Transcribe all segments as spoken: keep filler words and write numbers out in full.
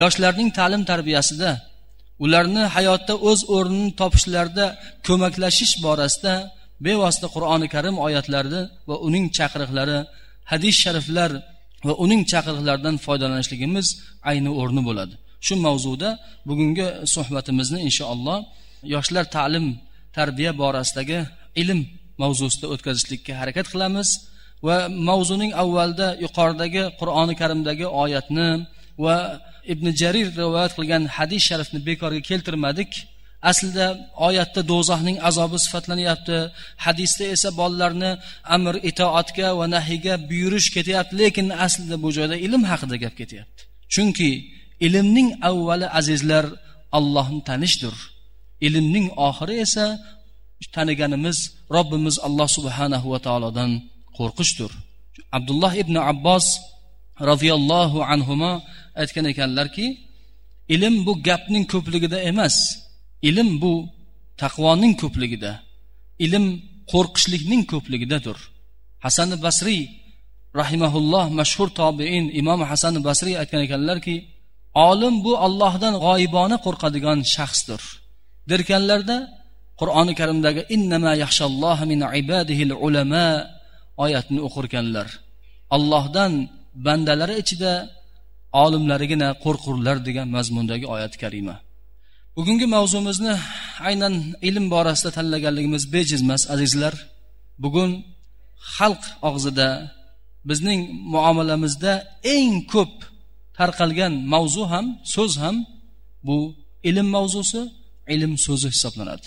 yoshlarning ta'lim tarbiyasida, ularni hayotda o'z o'rnini topishlarida ko'maklashish borasida bevosita Qur'oni Karim oyatlari va uning chaqiriqlari, hadis shariflar va uning chaqiriqlaridan foydalanishligimiz ayni o'rni bo'ladi. Shu mavzuda bugungi suhbatimizni inshaalloh yoshlar ta'lim tarbiya borasidagi ilm mavzusida o'tkazishlikka harakat qilamiz va mavzuning avvalda yuqoridagi Qur'oni Karimdagi oyatni va Ibn Jarir rivoyat qilgan hadis sharifni bekorga keltirmadik. Aslida oyatda do'zaxning azobi sifatlanyapti, hadisda esa bolalarni amr itoatga va nahiga buyurish ketyapti, lekin aslida bu joyda ilm haqida gap ketyapti. Chunki ilmning avvali azizlar Allohni tanishdir. Ilmning oxiri esa taniganimiz Robbimiz Alloh subhanahu va taolodan qo'rqishdir. Abdulloh ibn Abbos radhiyallohu anhuma aytgan ekanlarki, ilm bu gapning ko'pligida emas, ilm bu taqvoning ko'pligida, ilm qo'rqishlikning ko'pligidadir. Hasan Basri rahimahulloh, mashhur tobiin Imom Hasan Basri aytgan ekanlarki, olim bu Allohdan g'oyibona qo'rqadigan shaxsdir. Derkanlarda Qur'oni Karimdagi innama yaxshalloha min ibadihil ulama oyatni o'qirkanlar. Allohdan bandalari ichida olimlarigina qo'rqurlar degan mazmundagi oyat karima. Bugungi mavzumizni aynan ilm borasida tanlaganligimiz bejiz emas, azizlar. Bugun xalq og'zida, bizning muomalamizda eng ko'p tarqalgan mavzu ham, so'z ham bu ilm mavzusi, ilm so'zi hisoblanadi.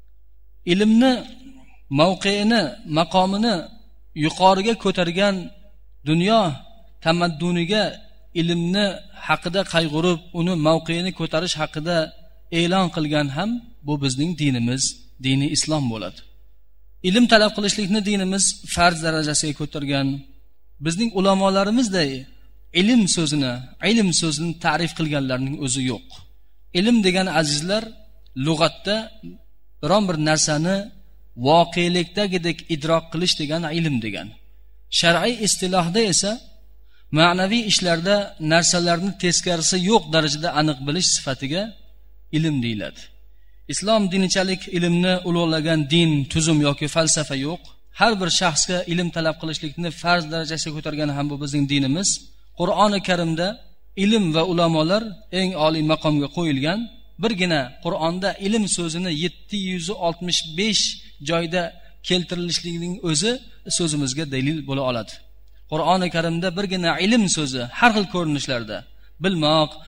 Ilmni mavqeini, maqomini yuqoriga ko'targan dunyo tamadduniga ilmni haqida qayg'urib, uni mavqeini ko'tarish haqida e'lon qilgan ham bu bizning dinimiz, dini islom bo'ladi. Ilm talab qilishlikni dinimiz farz darajasiga ko'targan. Bizning ulamolarimizday ilm so'zini, ilm so'zini ta'rif qilganlarning o'zi yo'q. Ilm degan azizlar lug'atda biron bir narsani voqelikdagidek idrok qilish degan ilm degan. Shar'iy istilohda esa ma'naviy ishlarda narsalarni teskarisi yo'q darajada aniq bilish sifatiga ilm deyiladi. Islom dinichalik ilmni ulug'lagan din, tuzum yoki falsafa yo'q. Har bir shaxsga ilm talab qilishlikni farz darajasiga ko'targan ham bu bizning dinimiz. Qur'oni Karimda ilm va ulamolar eng oliy maqomga qo'yilgan. Birgina Qur'onda ilm so'zini yetti yuz oltmish besh joyda keltirilishligining o'zi so'zimizga dalil bo'la oladi. Qur'oni Karimda birgina ilm so'zi har xil ko'rinishlarda bilmoq,